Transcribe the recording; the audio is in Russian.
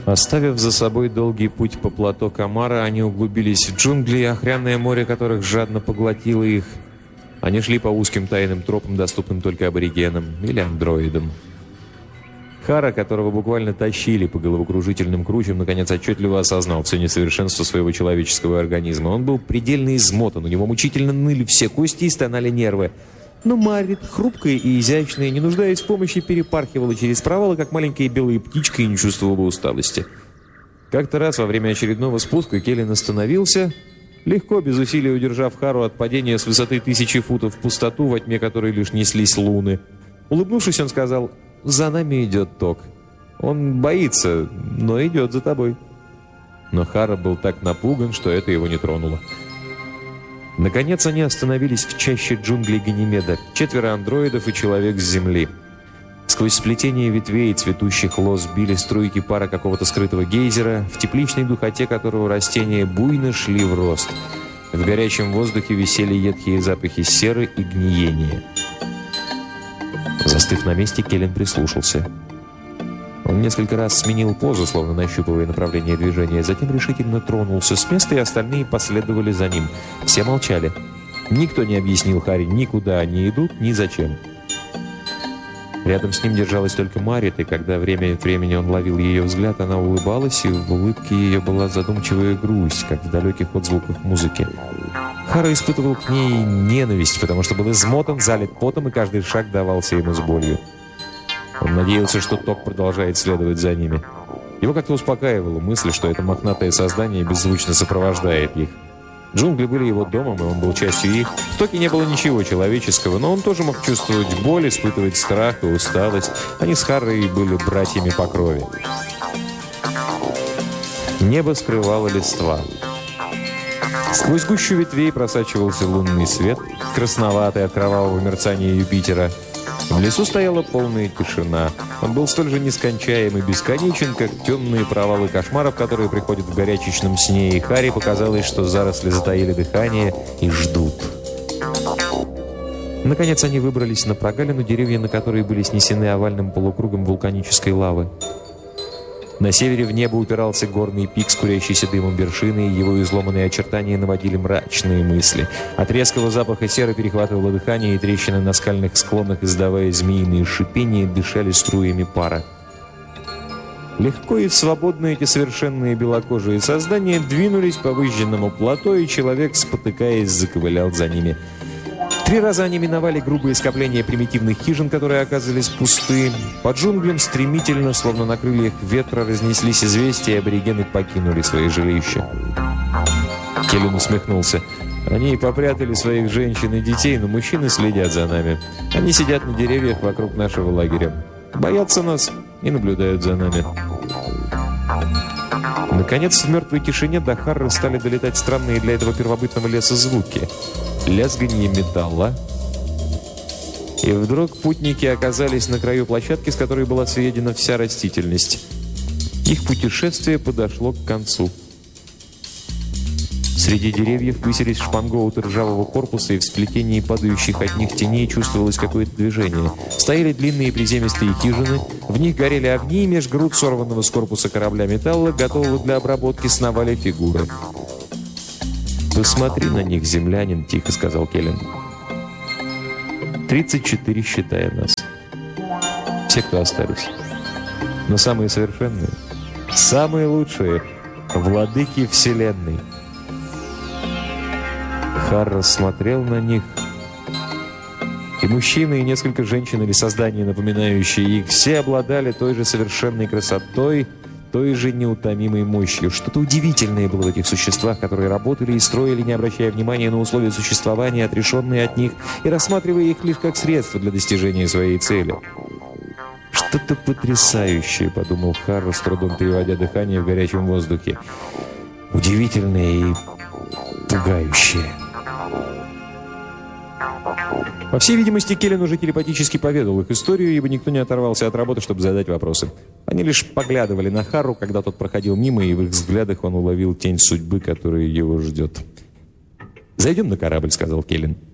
Оставив за собой долгий путь по плато Камара, они углубились в джунгли, охряное море которых жадно поглотило их. Они шли по узким тайным тропам, доступным только аборигенам или андроидам. Хара, которого буквально тащили по головокружительным кручам, наконец отчетливо осознал все несовершенство своего человеческого организма. Он был предельно измотан, у него мучительно ныли все кости и стонали нервы. Но Маррит, хрупкая и изящная, не нуждаясь в помощи, перепархивала через провалы, как маленькая белая птичка, и не чувствовала усталости. Как-то раз во время очередного спуска Келлен остановился, легко, без усилий удержав Хару от падения с высоты 1000 футов в пустоту, во тьме которой лишь неслись луны. Улыбнувшись, он сказал: «За нами идет Ток. Он боится, но идет за тобой». Но Хара был так напуган, что это его не тронуло. Наконец они остановились в чаще джунглей Ганимеда. 4 андроидов и человек с Земли. Сквозь сплетение ветвей и цветущих лоз били струйки пара какого-то скрытого гейзера, в тепличной духоте которого растения буйно шли в рост. В горячем воздухе висели едкие запахи серы и гниения. Застыв на месте, Келлен прислушался. Он несколько раз сменил позу, словно нащупывая направление движения, затем решительно тронулся с места, и остальные последовали за ним. Все молчали. Никто не объяснил Харе ни куда они идут, ни зачем. Рядом с ним держалась только Маррит, и когда время от времени он ловил ее взгляд, она улыбалась, и в улыбке ее была задумчивая грусть, как в далеких отзвуках музыки. Хара испытывал к ней ненависть, потому что был измотан, залит потом, и каждый шаг давался ему с болью. Он надеялся, что Ток продолжает следовать за ними. Его как-то успокаивала мысль, что это мохнатое создание беззвучно сопровождает их. Джунгли были его домом, и он был частью их. В Токе не было ничего человеческого, но он тоже мог чувствовать боль, испытывать страх и усталость. Они с Харрой были братьями по крови. Небо скрывало листва. Сквозь гущу ветвей просачивался лунный свет, красноватый от кровавого мерцания Юпитера. В лесу стояла полная тишина. Он был столь же нескончаем и бесконечен, как темные провалы кошмаров, которые приходят в горячечном сне, и Харе показалось, что заросли затаили дыхание и ждут. Наконец они выбрались на прогалину, деревья на которые были снесены овальным полукругом вулканической лавы. На севере в небо упирался горный пик с курящейся дымом вершины, и его изломанные очертания наводили мрачные мысли. От резкого запаха серы перехватывало дыхание, и трещины на скальных склонах, издавая змеиные шипения, дышали струями пара. Легко и свободно эти совершенные белокожие создания двинулись по выжженному плато, и человек, спотыкаясь, заковылял за ними. 3 раза они миновали грубые скопления примитивных хижин, которые оказались пусты. По джунглям стремительно, словно на крыльях ветра, разнеслись известия, и аборигены покинули свои жилища. Келлен усмехнулся. Они попрятали своих женщин и детей, но мужчины следят за нами. Они сидят на деревьях вокруг нашего лагеря. Боятся нас и наблюдают за нами. Наконец, в мертвой тишине до Харры стали долетать странные для этого первобытного леса звуки. Лязганье металла. И вдруг путники оказались на краю площадки, с которой была съедена вся растительность. Их путешествие подошло к концу. Среди деревьев высились шпангоуты ржавого корпуса, и в сплетении падающих от них теней чувствовалось какое-то движение. Стояли длинные приземистые хижины, в них горели огни, и меж груд сорванного с корпуса корабля металла, готового для обработки, сновали фигуры. «Посмотри на них, землянин», — тихо сказал Келлен. 34, считая нас. Все, кто остались. Но самые совершенные, самые лучшие, владыки Вселенной. Харра смотрел на них. И мужчины, и несколько женщин или создания, напоминающие их, все обладали той же совершенной красотой, той же неутомимой мощью. Что-то удивительное было в этих существах, которые работали и строили, не обращая внимания на условия существования, отрешенные от них, и рассматривая их лишь как средство для достижения своей цели. «Что-то потрясающее», — подумал Харра, с трудом переводя дыхание в горячем воздухе. «Удивительное и пугающее». По всей видимости, Келлен уже телепатически поведал их историю, ибо никто не оторвался от работы, чтобы задать вопросы. Они лишь поглядывали на Харру, когда тот проходил мимо, и в их взглядах он уловил тень судьбы, которая его ждет. «Зайдем на корабль», — сказал Келлен.